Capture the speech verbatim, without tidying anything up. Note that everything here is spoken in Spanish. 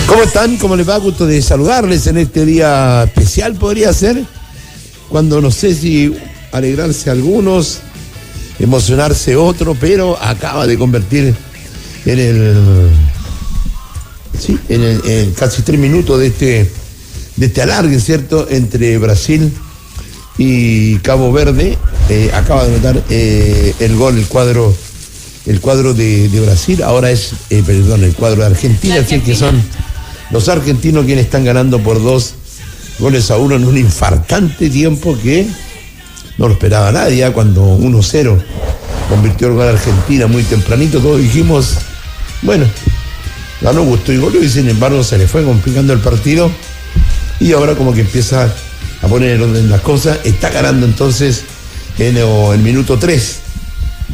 ¿Cómo están? ¿Cómo les va? Gusto de saludarles en este día especial, podría ser, cuando no sé si alegrarse algunos, emocionarse otro, pero acaba de convertir en el, sí, en, el, en casi tres minutos de este, de este alargue, ¿cierto?, entre Brasil y Cabo Verde. Eh, acaba de anotar eh, el gol, el cuadro, el cuadro de, de Brasil. Ahora es, eh, perdón, el cuadro de Argentina, es decir, que son los argentinos quienes están ganando por dos goles a uno en un infartante tiempo que no lo esperaba nadie. Cuando uno cero convirtió el gol a Argentina muy tempranito, todos dijimos, bueno, ganó, gustó y goleó, y sin embargo se le fue complicando el partido y ahora como que empieza a poner en orden las cosas. Está ganando entonces en el minuto tres